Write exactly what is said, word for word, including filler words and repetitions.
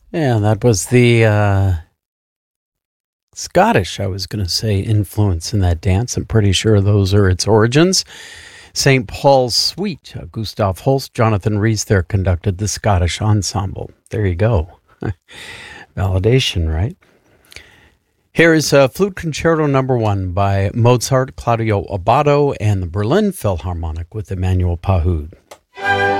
Yeah, that was the uh, Scottish, I was going to say, influence in that dance. I'm pretty sure those are its origins. Saint Paul's Suite, uh, Gustav Holst, Jonathan Rhys there conducted the Scottish Ensemble. There you go. Validation, right? Here is uh, Flute Concerto Number One by Mozart, Claudio Abbado, and the Berlin Philharmonic with Emmanuel Pahud.